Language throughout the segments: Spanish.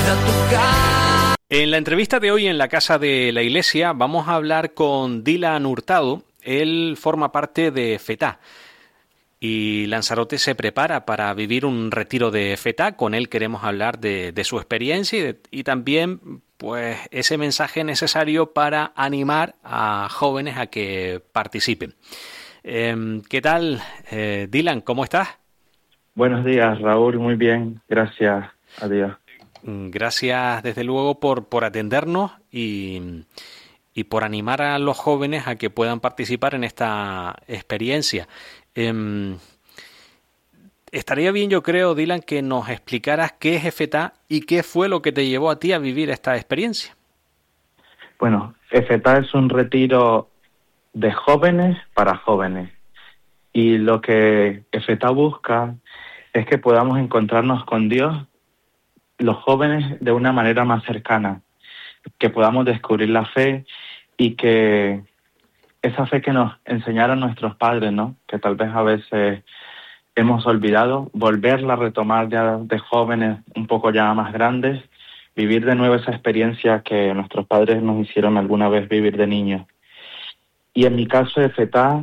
En la entrevista de hoy en la Casa de la Iglesia vamos a hablar con Dylan Hurtado. Él forma parte de FETA y Lanzarote se prepara para vivir un retiro de FETA. Con él queremos hablar de su experiencia y también pues ese mensaje necesario para animar a jóvenes a que participen. ¿Qué tal, Dylan? ¿Cómo estás? Buenos días, Raúl. Muy bien. Gracias a Dios. Gracias, desde luego, por atendernos y por animar a los jóvenes a que puedan participar en esta experiencia. Estaría bien, yo creo, Dylan, que nos explicaras qué es FETA y qué fue lo que te llevó a ti a vivir esta experiencia. Bueno, FETA es un retiro de jóvenes para jóvenes. Y lo que FETA busca es que podamos encontrarnos con Dios, los jóvenes, de una manera más cercana, que podamos descubrir la fe y que esa fe que nos enseñaron nuestros padres, ¿no? Que tal vez a veces hemos olvidado, volverla a retomar ya de jóvenes un poco ya más grandes, vivir de nuevo esa experiencia que nuestros padres nos hicieron alguna vez vivir de niños. Y en mi caso de FETA,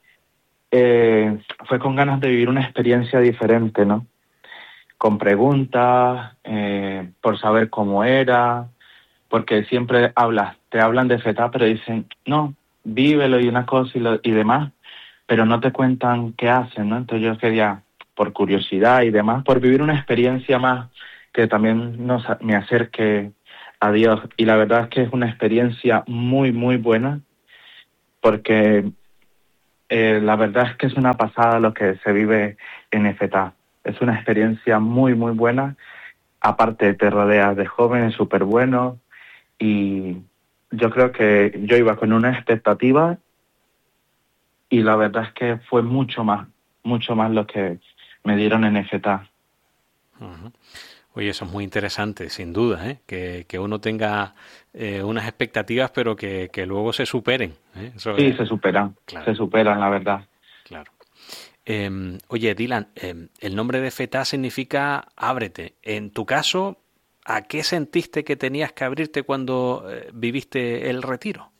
fue con ganas de vivir una experiencia diferente, ¿no? Con preguntas, por saber cómo era, porque siempre te hablan de FETA, pero dicen, no, vívelo y una cosa y demás, pero no te cuentan qué hacen, ¿no? Entonces yo quería, por curiosidad y demás, por vivir una experiencia más que también me acerque a Dios. Y la verdad es que es una experiencia muy, muy buena, porque la verdad es que es una pasada lo que se vive en FETA. Es una experiencia muy, muy buena. Aparte, te rodeas de jóvenes súper buenos y yo creo que yo iba con una expectativa y la verdad es que fue mucho más lo que me dieron en FETA. Uh-huh. Oye, eso es muy interesante, sin duda, ¿eh? Que uno tenga unas expectativas, pero que luego se superen, ¿eh? Eso Sí, es, claro, se superan, la verdad. claro. Oye, Dylan, el nombre de FETA significa ábrete. En tu caso, ¿a qué sentiste que tenías que abrirte cuando viviste el retiro?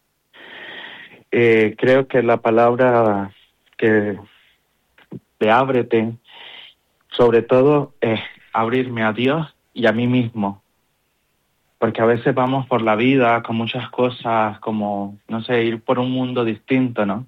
Creo que la palabra que de ábrete, sobre todo, es abrirme a Dios y a mí mismo. Porque a veces vamos por la vida con muchas cosas, como, no sé, ir por un mundo distinto, ¿no?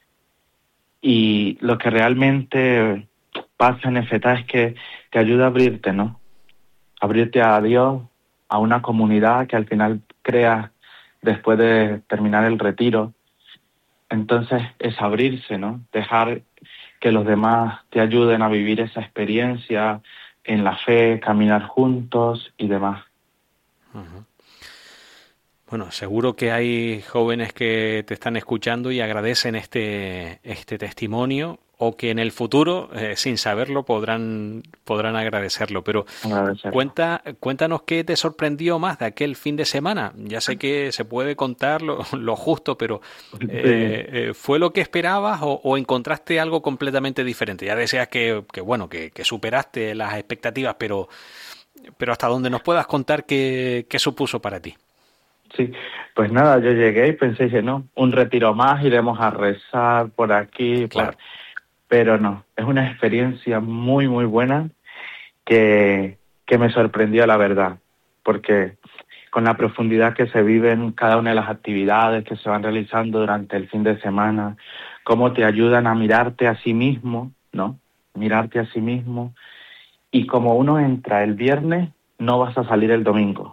Y lo que realmente pasa en FETA es que te ayuda a abrirte, ¿no? Abrirte a Dios, a una comunidad que al final creas después de terminar el retiro. Entonces es abrirse, ¿no? Dejar que los demás te ayuden a vivir esa experiencia en la fe, caminar juntos y demás. Uh-huh. Bueno, seguro que hay jóvenes que te están escuchando y agradecen este testimonio o que en el futuro, sin saberlo, podrán agradecerlo. Pero Agradecerlo. cuéntanos qué te sorprendió más de aquel fin de semana. Ya sé que se puede contar lo justo, pero Sí. ¿fue lo que esperabas o encontraste algo completamente diferente? Ya decías que superaste las expectativas, pero hasta donde nos puedas contar qué supuso para ti. Sí, pues nada, yo llegué y pensé que no, un retiro más, iremos a rezar por aquí, Claro. pero no, es una experiencia muy, muy buena que me sorprendió, la verdad, porque con la profundidad que se vive en cada una de las actividades que se van realizando durante el fin de semana, cómo te ayudan a mirarte a sí mismo, ¿no? Mirarte a sí mismo, y como uno entra el viernes, no vas a salir el domingo.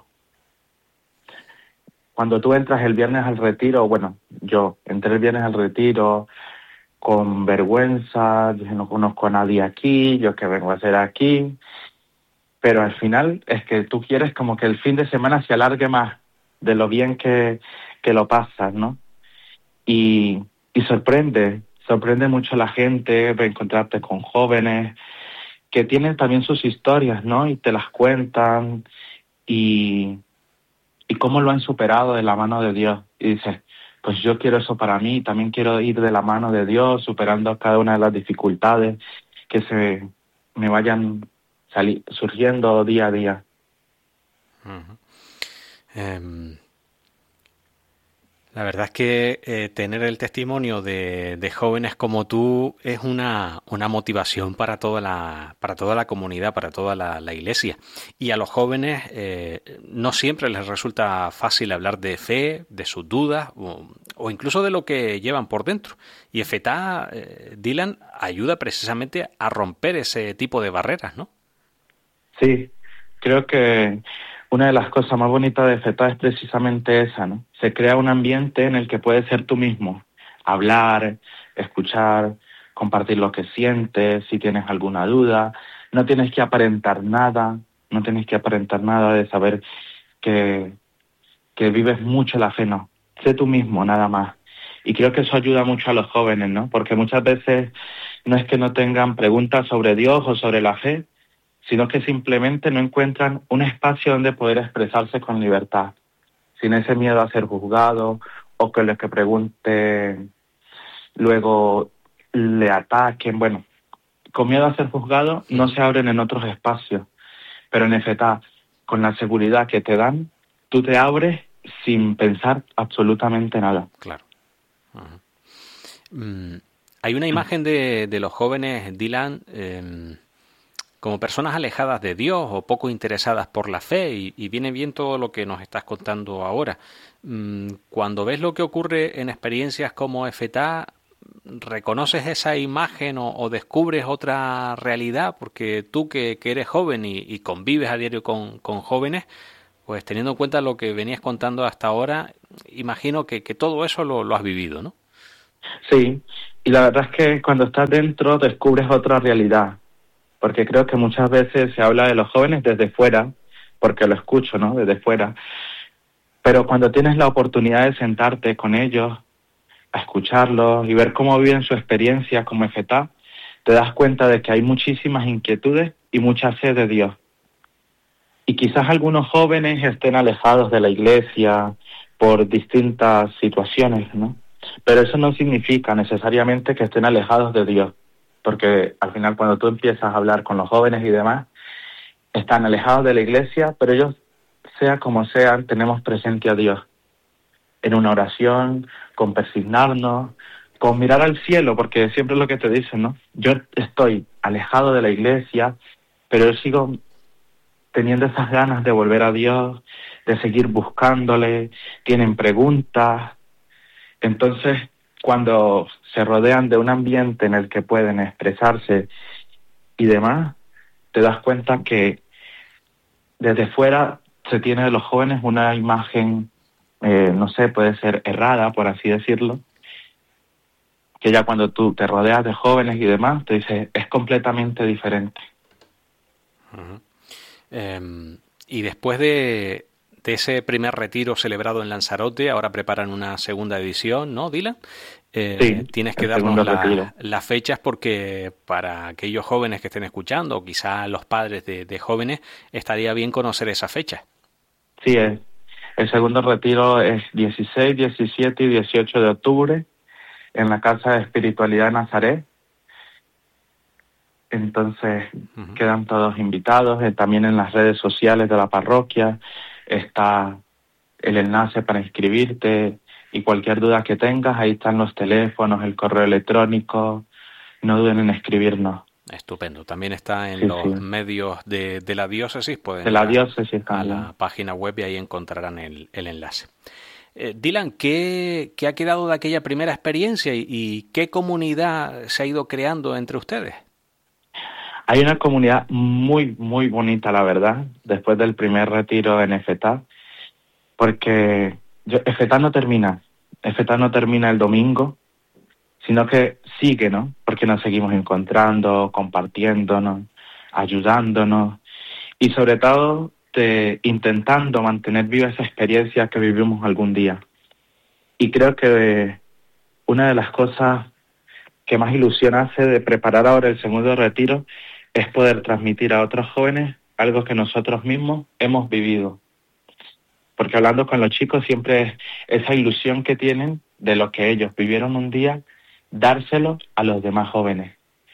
Cuando tú entras el viernes al retiro, bueno, yo entré el viernes al retiro con vergüenza, dije no conozco a nadie aquí, yo qué vengo a hacer aquí, pero al final es que tú quieres como que el fin de semana se alargue más de lo bien que lo pasas, ¿no? Y sorprende mucho a la gente encontrarte con jóvenes que tienen también sus historias, ¿no? Y te las cuentan y cómo lo han superado de la mano de Dios. Y dices, pues yo quiero eso para mí, también quiero ir de la mano de Dios, superando cada una de las dificultades que se me vayan surgiendo día a día. Ujú. Em, La verdad es que tener el testimonio de jóvenes como tú es una motivación para toda la comunidad, para toda la iglesia. Y a los jóvenes no siempre les resulta fácil hablar de fe, de sus dudas o incluso de lo que llevan por dentro. Y FETA, Dylan, ayuda precisamente a romper ese tipo de barreras, ¿no? Sí, creo que una de las cosas más bonitas de FETA es precisamente esa, ¿no? Se crea un ambiente en el que puedes ser tú mismo, hablar, escuchar, compartir lo que sientes, si tienes alguna duda. No tienes que aparentar nada, no tienes que aparentar nada de saber que, que vives mucho la fe, no. Sé tú mismo, nada más. Y creo que eso ayuda mucho a los jóvenes, ¿no? Porque muchas veces no es que no tengan preguntas sobre Dios o sobre la fe, sino que simplemente no encuentran un espacio donde poder expresarse con libertad, sin ese miedo a ser juzgado o que los que pregunten luego le ataquen. Bueno, con miedo a ser juzgado no se abren en otros espacios, pero en FETA, con la seguridad que te dan, tú te abres sin pensar absolutamente nada. Claro. Ajá. Hay una imagen de los jóvenes, Dylan, como personas alejadas de Dios o poco interesadas por la fe, y viene bien todo lo que nos estás contando ahora. Cuando ves lo que ocurre en experiencias como FETA, ¿reconoces esa imagen o descubres otra realidad? Porque tú que eres joven y convives a diario con jóvenes, pues teniendo en cuenta lo que venías contando hasta ahora, imagino que todo eso lo has vivido, ¿no? Sí, y la verdad es que cuando estás dentro descubres otra realidad, porque creo que muchas veces se habla de los jóvenes desde fuera, porque lo escucho, ¿no? Desde fuera, pero cuando tienes la oportunidad de sentarte con ellos, a escucharlos y ver cómo viven su experiencia como FETA, te das cuenta de que hay muchísimas inquietudes y mucha sed de Dios. Y quizás algunos jóvenes estén alejados de la iglesia por distintas situaciones, ¿no? Pero eso no significa necesariamente que estén alejados de Dios, porque al final cuando tú empiezas a hablar con los jóvenes y demás, están alejados de la iglesia, pero ellos, sea como sean, tenemos presente a Dios en una oración, con persignarnos, con mirar al cielo, porque siempre es lo que te dicen, ¿no? Yo estoy alejado de la iglesia, pero yo sigo teniendo esas ganas de volver a Dios, de seguir buscándole, tienen preguntas. Entonces, cuando se rodean de un ambiente en el que pueden expresarse y demás, te das cuenta que desde fuera se tiene de los jóvenes una imagen, no sé, puede ser errada, por así decirlo, que ya cuando tú te rodeas de jóvenes y demás, te dices, es completamente diferente. Uh-huh. Y después de ese primer retiro celebrado en Lanzarote, ahora preparan una segunda edición, ¿no, Dylan? Sí, tienes que el darnos segundo retiro. las fechas porque para aquellos jóvenes que estén escuchando, o quizá los padres de jóvenes, estaría bien conocer esa fecha. Sí, el segundo retiro es 16, 17 y 18 de octubre en la Casa de Espiritualidad de Nazaret. Entonces quedan todos invitados. También en las redes sociales de la parroquia está el enlace para inscribirte y cualquier duda que tengas, ahí están los teléfonos, el correo electrónico. No duden en escribirnos. Estupendo. También está en Sí, los sí. medios de la diócesis. Pueden De la entrar diócesis a también. la página web y ahí encontrarán el enlace. Dylan, ¿qué ha quedado de aquella primera experiencia y qué comunidad se ha ido creando entre ustedes? Hay una comunidad muy, muy bonita, la verdad, después del primer retiro en FETA, porque FETA no termina. FETA no termina el domingo, sino que sigue, ¿no? Porque nos seguimos encontrando, compartiéndonos, ayudándonos y sobre todo intentando mantener viva esa experiencia que vivimos algún día. Y creo que una de las cosas que más ilusión hace de preparar ahora el segundo retiro es poder transmitir a otros jóvenes algo que nosotros mismos hemos vivido. Porque hablando con los chicos siempre es esa ilusión que tienen de lo que ellos vivieron un día, dárselo a los demás jóvenes.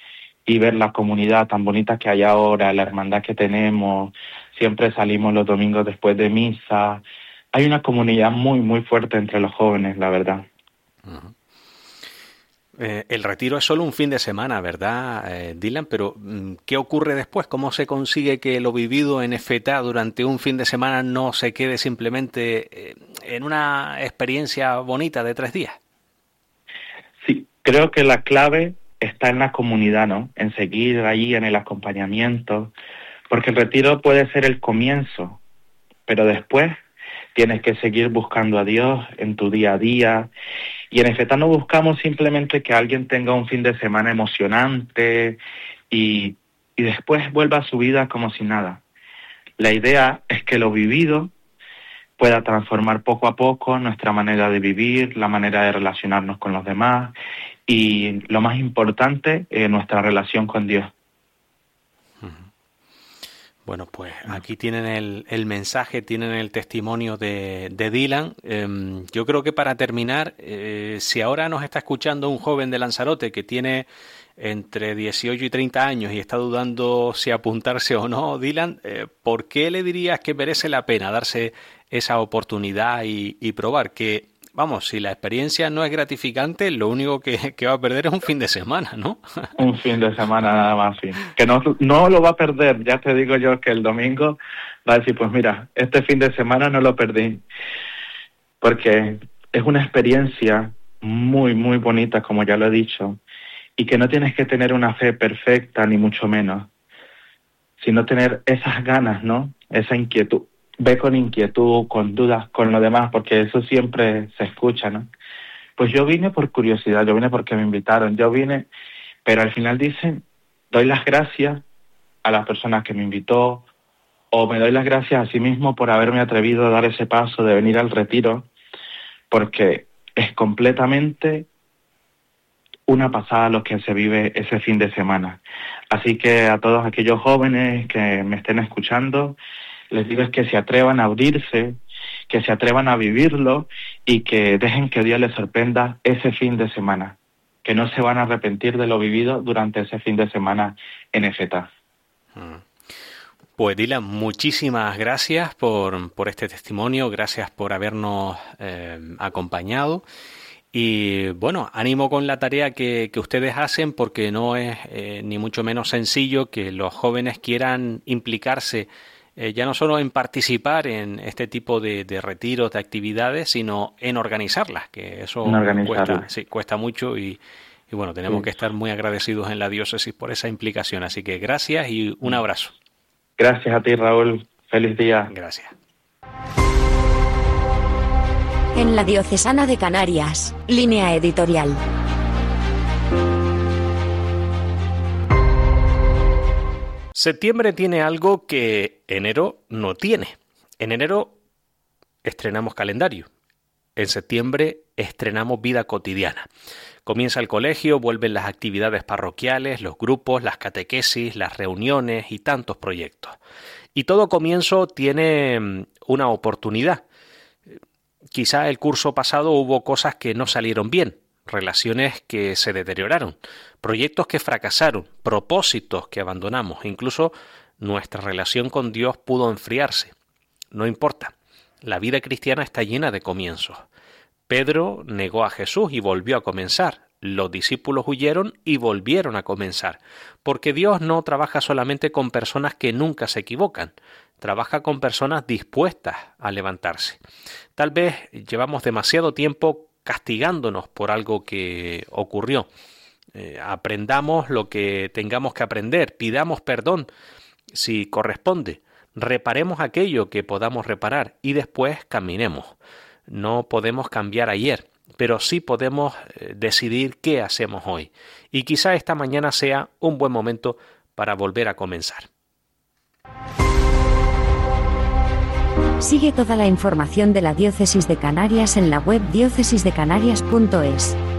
y ver la comunidad tan bonita que hay ahora, la hermandad que tenemos, siempre salimos los domingos después de misa. Hay una comunidad muy, muy fuerte entre los jóvenes, la verdad. Uh-huh. El retiro es solo un fin de semana, ¿verdad, Dylan? Pero ¿qué ocurre después? ¿Cómo se consigue que lo vivido en FETA durante un fin de semana no se quede simplemente en una experiencia bonita de 3 días? Sí, creo que la clave está en la comunidad, ¿no? En seguir ahí, en el acompañamiento, porque el retiro puede ser el comienzo, pero después tienes que seguir buscando a Dios en tu día a día. Y en FETA no buscamos simplemente que alguien tenga un fin de semana emocionante y después vuelva a su vida como si nada. La idea es que lo vivido pueda transformar poco a poco nuestra manera de vivir, la manera de relacionarnos con los demás y, lo más importante, nuestra relación con Dios. Bueno, pues aquí tienen el mensaje, tienen el testimonio de Dylan. Yo creo que para terminar, si ahora nos está escuchando un joven de Lanzarote que tiene entre 18 y 30 años y está dudando si apuntarse o no, Dylan, ¿por qué le dirías que merece la pena darse esa oportunidad y probar? Que, vamos, si la experiencia no es gratificante, lo único que va a perder es un fin de semana, ¿no? Un fin de semana nada más, sí. Que no lo va a perder, ya te digo yo que el domingo va a decir, pues mira, este fin de semana no lo perdí. Porque es una experiencia muy, muy bonita, como ya lo he dicho, y que no tienes que tener una fe perfecta, ni mucho menos, sino tener esas ganas, ¿no? Esa inquietud. Ve con inquietud, con dudas, con lo demás, porque eso siempre se escucha, ¿no? Pues yo vine por curiosidad, yo vine porque me invitaron, yo vine, pero al final dicen, doy las gracias a la persona que me invitó, o me doy las gracias a sí mismo por haberme atrevido a dar ese paso de venir al retiro, porque es completamente una pasada lo que se vive ese fin de semana. Así que a todos aquellos jóvenes que me estén escuchando, les digo es que se atrevan a abrirse, que se atrevan a vivirlo y que dejen que Dios les sorprenda ese fin de semana, que no se van a arrepentir de lo vivido durante ese fin de semana en FETA. Pues Dylan, muchísimas gracias por este testimonio, gracias por habernos acompañado. Y bueno, ánimo con la tarea que ustedes hacen, porque no es ni mucho menos sencillo que los jóvenes quieran implicarse ya no solo en participar en este tipo de retiros, de actividades, sino en organizarlas, que eso cuesta mucho y bueno, tenemos que estar muy agradecidos en la diócesis por esa implicación. Así que gracias y un abrazo. Gracias a ti, Raúl. Feliz día. Gracias. En la Diocesana de Canarias, Línea Editorial. Septiembre tiene algo que enero no tiene. En enero estrenamos calendario. En septiembre estrenamos vida cotidiana. Comienza el colegio, vuelven las actividades parroquiales, los grupos, las catequesis, las reuniones y tantos proyectos. Y todo comienzo tiene una oportunidad. Quizá el curso pasado hubo cosas que no salieron bien, relaciones que se deterioraron, proyectos que fracasaron, propósitos que abandonamos, incluso nuestra relación con Dios pudo enfriarse. No importa, la vida cristiana está llena de comienzos. Pedro negó a Jesús y volvió a comenzar. Los discípulos huyeron y volvieron a comenzar, porque Dios no trabaja solamente con personas que nunca se equivocan, trabaja con personas dispuestas a levantarse. Tal vez llevamos demasiado tiempo castigándonos por algo que ocurrió. Aprendamos lo que tengamos que aprender, pidamos perdón si corresponde, reparemos aquello que podamos reparar y después caminemos. No podemos cambiar ayer, pero sí podemos decidir qué hacemos hoy. Y quizá esta mañana sea un buen momento para volver a comenzar. Sigue toda la información de la Diócesis de Canarias en la web diócesisdecanarias.es.